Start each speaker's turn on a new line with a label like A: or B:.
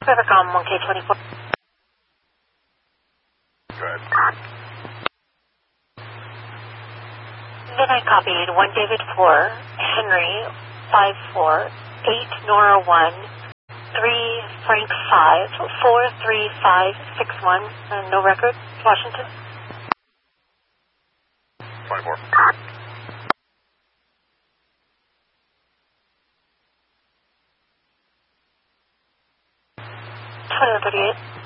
A: Rivercom 1K24.
B: Good.
A: Midnight copied. 1 David 4, Henry 54, 8 Nora 1, 3 Frank 5, 4 3 5 6 1. No record. Washington.
B: 24.
A: 2138.